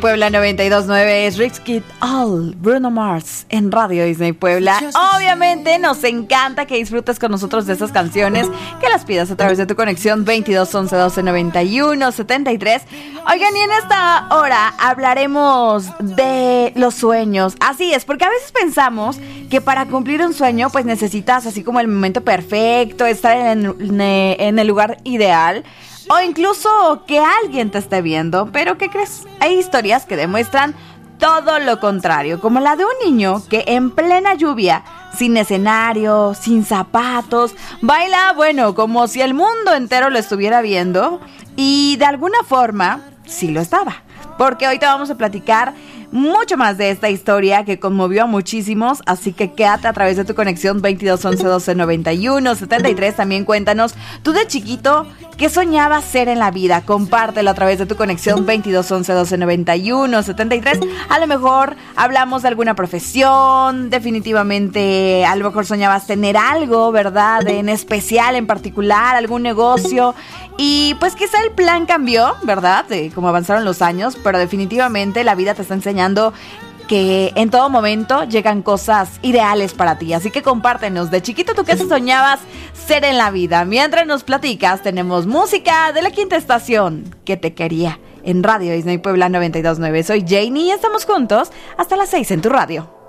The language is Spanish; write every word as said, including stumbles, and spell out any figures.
Puebla noventa y dos punto nueve es Risk It All, Bruno Mars en Radio Disney Puebla. Obviamente nos encanta que disfrutes con nosotros de esas canciones, que las pidas a través de tu conexión veintidós once doce noventa y uno setenta y tres. Oigan, y en esta hora hablaremos de los sueños. Así es, porque a veces pensamos que para cumplir un sueño pues necesitas así como el momento perfecto, estar en, en el lugar ideal, o incluso que alguien te esté viendo. Pero ¿qué crees? Hay historias que demuestran todo lo contrario, como la de un niño que en plena lluvia, sin escenario, sin zapatos, baila, bueno, como si el mundo entero lo estuviera viendo, y de alguna forma sí lo estaba. Porque hoy te vamos a platicar mucho más de esta historia que conmovió a muchísimos, así que quédate a través de tu conexión veintidós once doce noventa y uno setenta y tres. También cuéntanos, tú de chiquito, ¿qué soñabas ser en la vida? Compártelo a través de tu conexión veintidós once doce noventa y uno setenta y tres. A lo mejor hablamos de alguna profesión, definitivamente a lo mejor soñabas tener algo, ¿verdad? En especial, en particular, algún negocio. Y pues quizá el plan cambió, ¿verdad? De cómo avanzaron los años, pero definitivamente la vida te está enseñando que en todo momento llegan cosas ideales para ti. Así que compártenos, de chiquito, ¿tú qué soñabas ser en la vida? Mientras nos platicas, tenemos música de la quinta estación, Que te quería, en Radio Disney Puebla noventa y dos punto nueve. Soy Janie y estamos juntos hasta las seis en tu radio.